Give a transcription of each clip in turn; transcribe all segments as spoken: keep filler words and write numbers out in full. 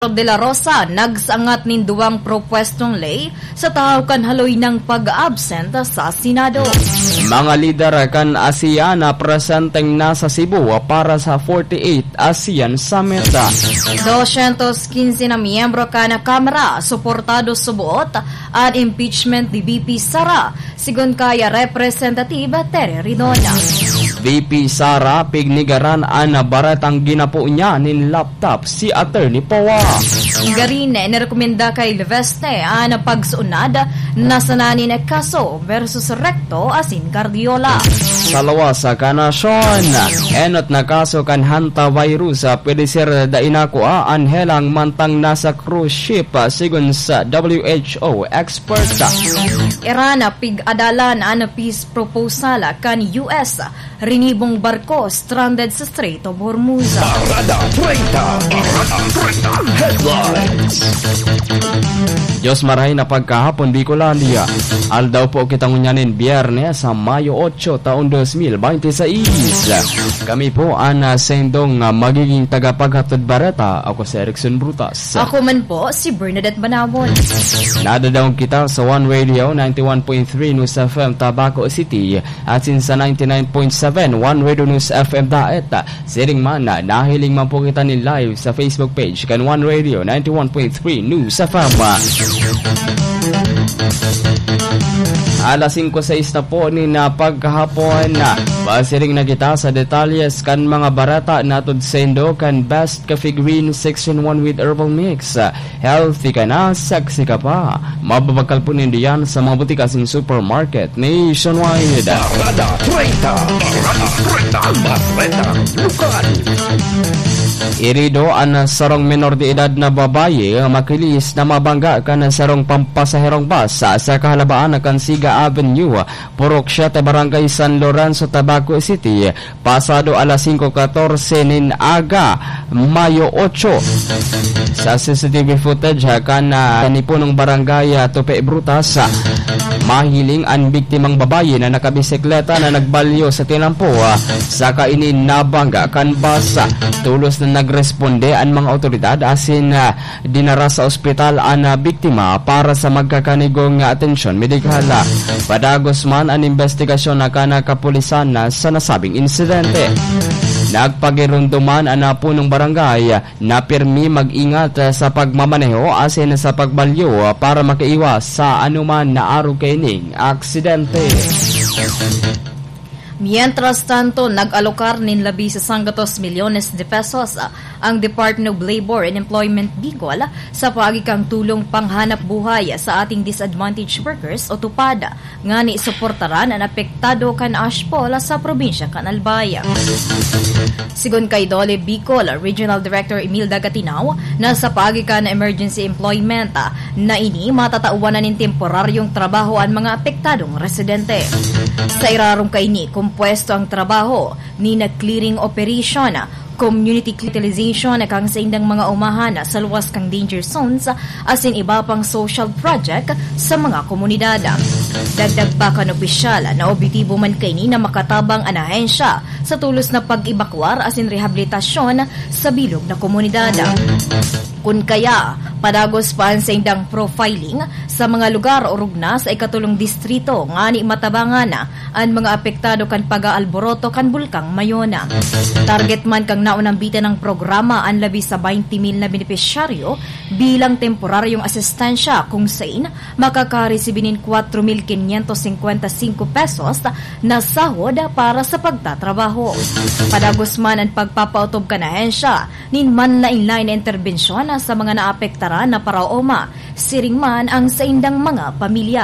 de la Rosa nagsangat nin duwang propwestong lay sa tahaw haloy ng pag-absent sa Senado. Mga lider kan ASEAN na presenteng nasa Cebu para sa forty-eighth ASEAN Summit. two hundred fifteen na miyembro ka na Kamara suportado subuot at impeachment ni V P Sara sigon kaya Representative Terry Ridona. V P Sara pignigaran an baratang ginapo niya nin laptop si Attorney Powa. Garine nirekomenda kay Leveste ang pagsuunad na sananin na kaso versus Recto asin Guardiola. Sa lawas sa kanasyon, enot na kaso kan hanta virus pwede sir dainako a anhelang mantang nasa cruise ship sigon sa W H O expert. Iran pig-adalan ang peace proposal kan U S rinibong barko stranded sa Strait of Hormuz. Parada treinta, Parada treinta, headlines. Diyos marahay na pagkahapon Bicolandia. Aldaw po kitang unyanin Biyernes sa Mayo eight taon twenty twenty-six. Kami po ang sendong magiging tagapaghatod bareta. Ako si Erickson Brutas. Ako man po si Bernadette Banabon. Nadadaong kita sa One Radio ninety-one point three News F M Tabaco City at sin sa ninety-nine point seven One Radio News F M Daet. Siring man na nahiling man po kita ni live sa Facebook page kan One Radio ninety-one point three News F M. Alas five six na po ni na pagkahapon na basiring na kita sa detalyes kan mga barata natod sendo kan Best Coffee Green six in one with herbal mix. Healthy ka na, sexy ka pa. Mababakal po nindiyan sa mga butikasing supermarket nationwide. Parada treinta, Parada treinta, Bareta lokal. Irido ang sarong menor de edad na babaye makilis na mabangga ka ng sarong pampasaherong bus sa kahalabaan ng Kansiga Avenue, Purok siete, Barangay San Lorenzo, Tabaco City, pasado alas five fourteen nin aga, Mayo eight. Sa C C T V footage kan uh, nipunong barangay uh, Tupe Brutas, uh, mahiling ang biktimang babaye na nakabisikleta na nagbalyo sa tinampo uh, sa kainin nabangga kan bus. Uh, tulos na nagresponde ang mga otoridad asin uh, dinara sa ospital ang uh, biktima para sa magkakanigong uh, atensyon medikal. Uh, padagos man ang investigasyon na kanakapulisan na sa nasabing insidente. Nagpagirunduman ang napunong barangay na pirmi mag-ingat uh, sa pagmamaneho asin sa pagbalyo uh, para makaiwas sa anuman na araw kaining aksidente. Mientras tanto, nag-alokar nin labi sa sanggatos milyones de pesos ang Department of Labor and Employment Bicol sa pagikang tulong panghanap buhay sa ating disadvantaged workers o tupada nga ni suportaran ang apektado kan ashpol sa probinsya kan Albaya. Sigon kay Dole Bicol Regional Director Emil Dagatinaw na sa pagikan emergency employment na ini matatauanan nin temporaryong trabaho ang mga apektadong residente. Sa irarong kaini pwesto ang trabaho ni nag-clearing operation, community utilization kang sa indang mga umahan sa luwas kang danger zones asin iba pang social project sa mga komunidad. Dagdag pa kan opisyal na objektibo man kini na makatabang ang ahensya sa tulos na pag-ibakwar asin rehabilitasyon sa bilog na komunidad. Kun kaya, padagos pa ang sa indang profiling sa mga lugar o rugna sa ikatulong distrito nga ni matabangan ang mga apektado kan pag-aalboroto kan Bulkang Mayona. Target man kang naunang bita ng programa ang labi sa twenty mil na benepisyaryo bilang temporaryong asistensya kung saan makakaresibinin four mil five hundred fifty-five pesos na sahod para sa pagtatrabaho. Padagos man ang pagpapautob ka na hensya nin man na inline na interbensyon sa mga naapektaran na paraoma, siring man ang sa indang mga pamilya.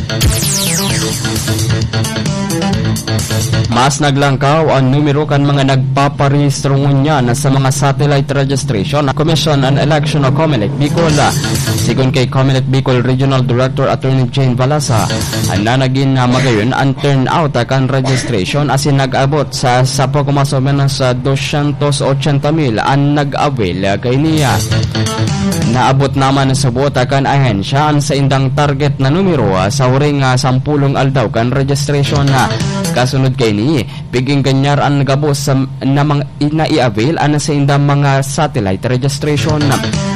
Mas naglangkaw ang numero kan mga nagpaparehistro niya sa mga satellite registration na Commission on Election o COMELEC Bicol. Sigon kay COMELEC Bicol Regional Director Attorney Jane Balasa, ang nanagin na magayon ang turnout kan registration asin nag-abot sa sa pagkumasomen sa two hundred eighty mil ang nag-avail kay niya. Naabot naman sa buota kan ahensya ang sa indang target na numero sa huring uh, sampulong aldaw kan registration na kasunod kay ni piging kanyar ang nagabos sa namang ina-i-avail ang sa indang mga satellite registration na